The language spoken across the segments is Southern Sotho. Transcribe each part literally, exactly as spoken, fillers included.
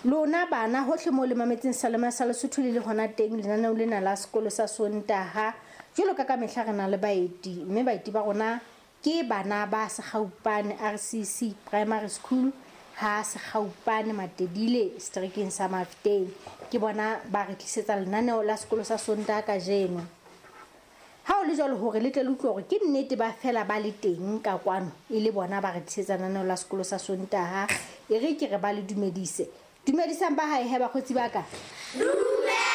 lona bana hohle mo le mametseng salema sa Lesotho le le hona teng lenaneo lena la sekolo sa Sontaha jwalo ka ka mehla rena le baeti mme baeti ba rona ke bana ba Sekgaupane R C C Primary School ha Sekgaupane Matedile Streekeng sa Mafteng ke bona ba re tlisetsa lenaneo la sekolo sa Sontaha ka jeno ha o le jalo hore le tle le utlwe hore ke nnete ba fela ba le teng ka kwano e le bona ba re tlisetsa lenaneo la sekolo sa Sontaha e re ke re ba le dumedise dumedisang ba hae he ba khotsi ba ka dumela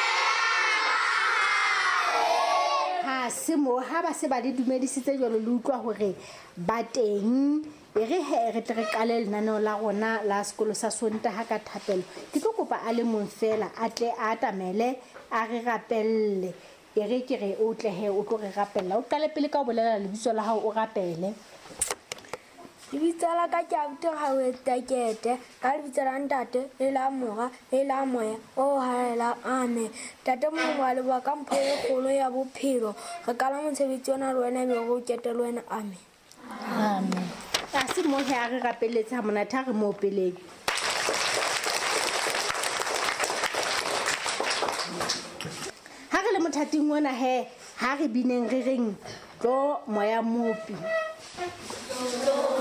ha se mo ha ba se ba le dumedisitse jalo le utlwa hore ba teng e re he re tle re qale lenaneo la rona la sekolo sa Sontaha ka thapelo ke tlo kopa a le mong fela a tle a atamele a re rapelle e re ke re o tle he o tlo re rapella o qale pele ka o bolela lebitso la hao o rapele lebitso la ka ke Abuti Takete ka lebitso la ntate le la mora le la moya o haela ame tate mo wa le ba ka mpho e kgolo ya bophelo re kala motshebetsi ona le wena be go kete le wena ame amen a se mo he a re rapelletse ha mona tha re mo peleng ha re le mothating ona he ha re bineng re reng tlo moya mopi